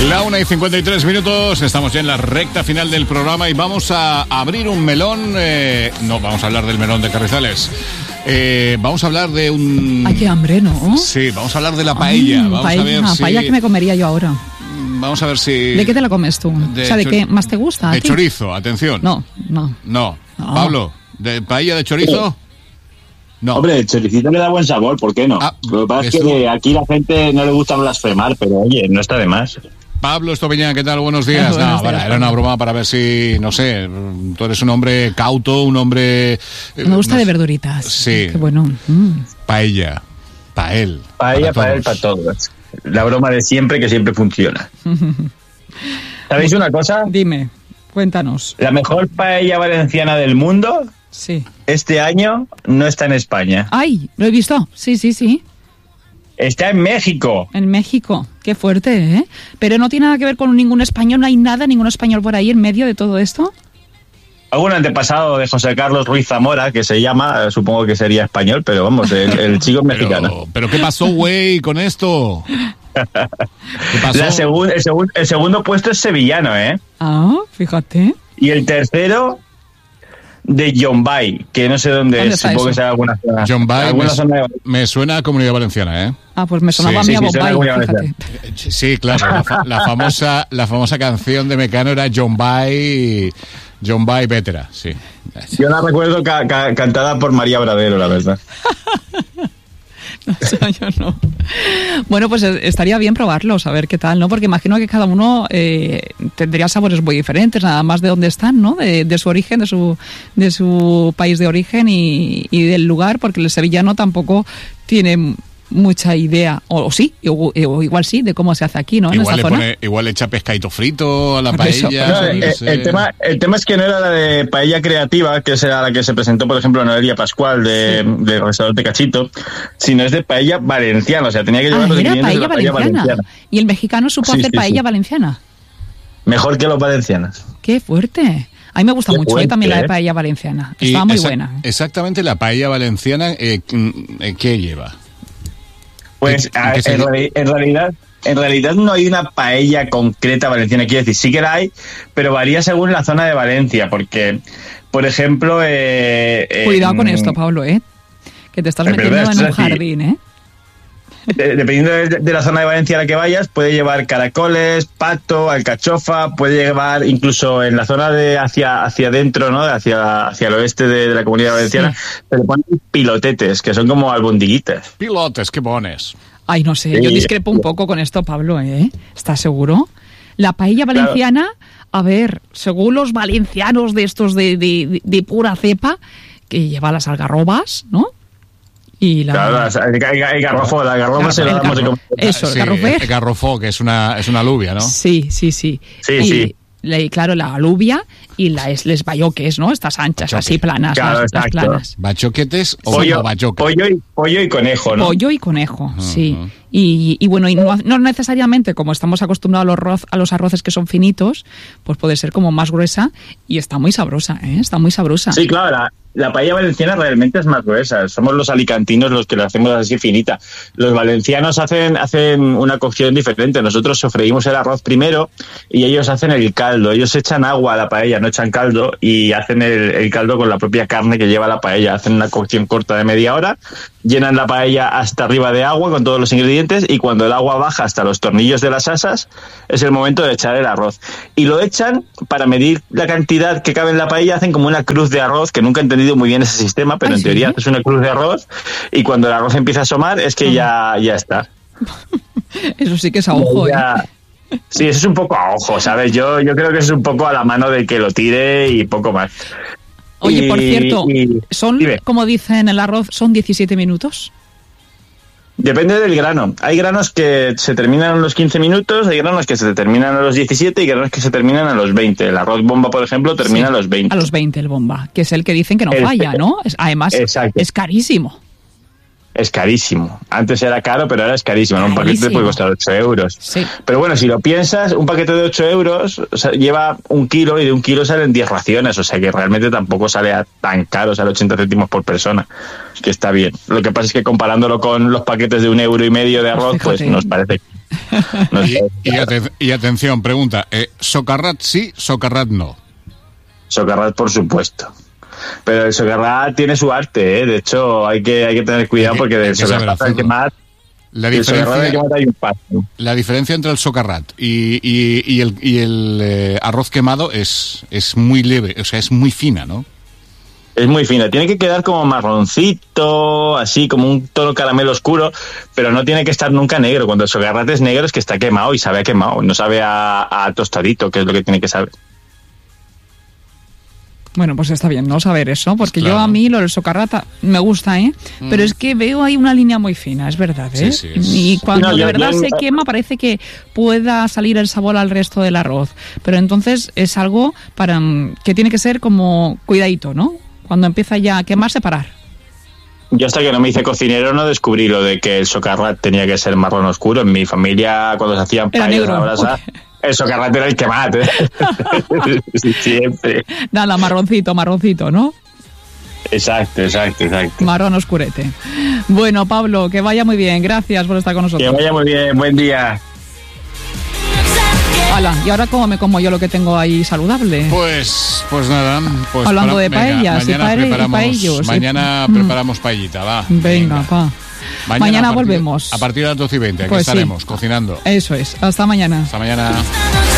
La 1:53, estamos ya en la recta final del programa y vamos a abrir un melón. No vamos a hablar del melón de Carrizales. Vamos a hablar de un... Ay, qué hambre, ¿no? Sí, vamos a hablar de la paella. Vamos paella, a ver si... paella que me comería yo ahora. Vamos a ver si... ¿De qué te la comes tú? ¿De qué más te gusta? De chorizo, atención. No. Pablo, ¿de paella de chorizo? No. Hombre, el choricito le da buen sabor, ¿por qué no? Lo que pasa es que aquí la gente no le gusta blasfemar, pero oye, no está de más. Pablo Estopeñán, ¿qué tal? Buenos días. Buenos días, era una broma para ver si, no sé, tú eres un hombre cauto, un hombre... Me gusta de verduritas. Sí. Qué bueno. Paella, para todos. La broma de siempre que siempre funciona. ¿Sabéis una cosa? Dime, cuéntanos. La mejor paella valenciana del mundo, sí, este año no está en España. ¡Ay! Lo he visto. Sí. Está en México. En México. Qué fuerte, ¿eh? Pero no tiene nada que ver con ningún español, no hay ningún español por ahí en medio de todo esto. Algún antepasado de José Carlos Ruiz Zamora, que se llama, supongo que sería español, pero vamos, el chico es mexicano. ¿Pero qué pasó, güey, con esto? ¿Qué pasó? El segundo puesto es sevillano, ¿eh? Ah, fíjate. Y el tercero... de Yombay, que no sé dónde es, supongo que sea alguna zona. Yombay me suena a Comunidad Valenciana, ¿eh? Ah, pues me sonaba a mí a Bombay, fíjate. Sí, claro, la famosa canción de Mecano era Yombay Vétera, sí. Yo la recuerdo cantada por María Bradero, la verdad. No, yo no. Bueno, pues estaría bien probarlo, saber qué tal, ¿no? Porque imagino que cada uno tendría sabores muy diferentes, nada más de dónde están, ¿no? De su origen, de su país de origen y del lugar, porque el sevillano tampoco tiene mucha idea, o sí, o igual sí, de cómo se hace aquí, ¿no? Igual le echa pescadito frito a la paella. No, el tema es que no era la de paella creativa, que era la que se presentó, por ejemplo, Noelia Pascual de Restaurante Cachito, sino es de paella valenciana, o sea, tenía que llevar los ingredientes de la paella valenciana. Y el mexicano supo hacer paella valenciana. Mejor que los valencianos. ¡Qué fuerte! A mí me gusta mucho también la de paella valenciana. Estaba muy buena. Exactamente, la paella valenciana, ¿qué lleva? Pues en realidad no hay una paella concreta valenciana, quiero decir, sí que la hay, pero varía según la zona de Valencia, porque, por ejemplo... Cuidado con esto, Pablo, que te estás metiendo en un jardín, Dependiendo de la zona de Valencia a la que vayas, puede llevar caracoles, pato, alcachofa, puede llevar incluso en la zona de hacia adentro, ¿no? Hacia el oeste de la Comunidad Valenciana, se le ponen pilotetes, que son como albondiguitas. Pilotes, ¿qué pones? Ay, no sé, yo discrepo un poco con esto, Pablo, ¿Estás seguro? La paella valenciana, claro. A ver, según los valencianos de estos de pura cepa, que lleva las algarrobas, ¿no? Y claro, el garrofó, la garrofa se la damos de comer. Eso, el garrofé. El garrofó, que es una alubia, ¿no? Sí. Sí. Claro, la alubia y les bayoques, ¿no? Estas anchas, así planas, claro, las planas. ¿Bachoquetes o bayoques? Pollo y conejo, ¿no? Pollo y conejo, sí. Y bueno, y no necesariamente, como estamos acostumbrados a los arroces que son finitos, pues puede ser como más gruesa y está muy sabrosa, Está muy sabrosa. Sí, claro, la paella valenciana realmente es más gruesa. Somos los alicantinos los que la hacemos así finita. Los valencianos hacen una cocción diferente. Nosotros sofreímos el arroz primero y ellos hacen el caldo. Ellos echan agua a la paella, no echan caldo, y hacen el caldo con la propia carne que lleva la paella. Hacen una cocción corta de media hora, llenan la paella hasta arriba de agua con todos los ingredientes, y cuando el agua baja hasta los tornillos de las asas es el momento de echar el arroz. Y lo echan para medir la cantidad que cabe en la paella. Hacen como una cruz de arroz, que nunca he entendido muy bien ese sistema, pero en teoría es una cruz de arroz, y cuando el arroz empieza a asomar es que ya está. Eso sí que es a ojo, Sí, eso es un poco a ojo, ¿sabes? Yo creo que es un poco a la mano del que lo tire y poco más. Oye, por cierto, como dicen en el arroz, ¿son 17 minutos? Depende del grano. Hay granos que se terminan a los 15 minutos, hay granos que se terminan a los 17 y granos que se terminan a los 20. El arroz bomba, por ejemplo, termina a los 20. A los 20 el bomba, que es el que dicen que no falla, ¿no? Además, exacto. Es carísimo. es carísimo. Antes era caro, pero ahora es carísimo, ¿no? Un paquete puede costar 8 euros. Sí. Pero bueno, si lo piensas, un paquete de 8 euros lleva 1 kilo y de 1 kilo salen 10 raciones, o sea que realmente tampoco sale tan caro, sale 80 céntimos por persona, que está bien. Lo que pasa es que comparándolo con los paquetes de 1,5 € de arroz, pues nos parece... Y atención, pregunta, ¿socarrat sí, socarrat no? Socarrat, por supuesto. Pero el socarrat tiene su arte, ¿eh? De hecho, hay que tener cuidado porque del socarrat hay que más... La diferencia entre el socarrat y el arroz quemado es muy leve, o sea, es muy fina, ¿no? Es muy fina, tiene que quedar como marroncito, así como un tono caramelo oscuro, pero no tiene que estar nunca negro. Cuando el socarrat es negro es que está quemado y sabe a quemado, no sabe a tostadito, que es lo que tiene que saber. Bueno, pues está bien, ¿no? Saber eso, porque claro. Yo a mí lo del socarrat me gusta, ¿eh? Pero es que veo ahí una línea muy fina, es verdad, ¿eh? Sí. Y cuando de verdad se quema parece que pueda salir el sabor al resto del arroz. Pero entonces es algo para que tiene que ser como cuidadito, ¿no? Cuando empieza ya a quemarse, parar. Yo hasta que no me hice cocinero no descubrí lo de que el socarrat tenía que ser marrón oscuro. En mi familia, cuando se hacían paellas a la brasa, el socarrat era el que mate. Siempre. Nada, marroncito, ¿no? Exacto. Marrón oscurete. Bueno, Pablo, que vaya muy bien. Gracias por estar con nosotros. Que vaya muy bien. Buen día. Hala, ¿y ahora cómo me como yo lo que tengo ahí saludable? Pues nada. Pues hablando de paellas y paellos. Mañana preparamos paellita, va. Venga. Mañana volvemos. A partir de las 12:20, aquí estaremos cocinando. Eso es. Hasta mañana. Hasta mañana.